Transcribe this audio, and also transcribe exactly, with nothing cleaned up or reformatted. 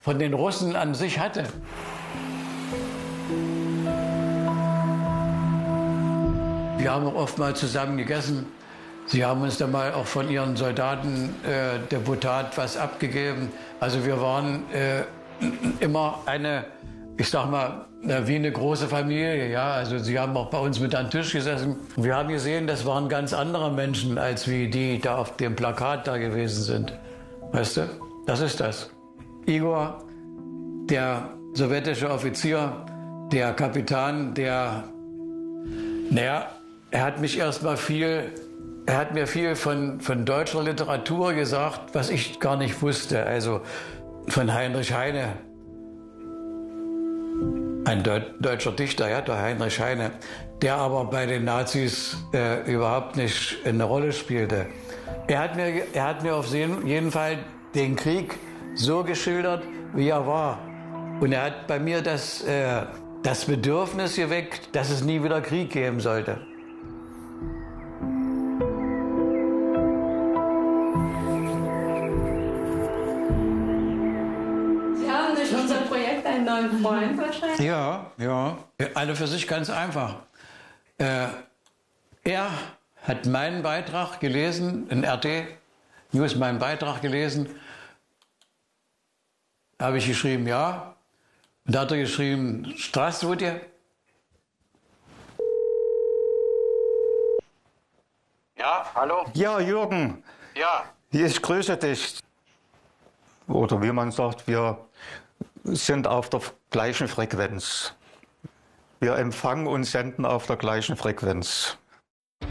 von den Russen an sich hatte. Wir haben auch oft mal zusammen gegessen. Sie haben uns dann mal auch von ihren Soldaten äh, Deputat was abgegeben. Also wir waren äh, immer eine, ich sag mal, wie eine große Familie. Ja? Also sie haben auch bei uns mit an den Tisch gesessen. Wir haben gesehen, das waren ganz andere Menschen, als wie die da auf dem Plakat da gewesen sind. Weißt du, das ist das. Igor, der sowjetische Offizier, der Kapitän, der, naja, er hat mich erst mal viel, er hat mir viel von, von deutscher Literatur gesagt, was ich gar nicht wusste. Also von Heinrich Heine, ein Deu deutscher Dichter, ja, der Heinrich Heine, der aber bei den Nazis äh, überhaupt nicht eine Rolle spielte. Er hat mir, er hat mir auf jeden Fall den Krieg so geschildert, wie er war. Und er hat bei mir das, äh, das Bedürfnis geweckt, dass es nie wieder Krieg geben sollte. Unser Projekt einen neuen Freund wahrscheinlich? Ja, ja. Alle für sich ganz einfach. Äh, er hat meinen Beitrag gelesen, in R T News meinen Beitrag gelesen. Habe ich geschrieben, ja. Und da hat er geschrieben, Здравствуйте. Ja, hallo? Ja, Jürgen. Ja. Ich grüße dich. Oder wie man sagt, wir sind auf der gleichen Frequenz. Wir empfangen und senden auf der gleichen Frequenz.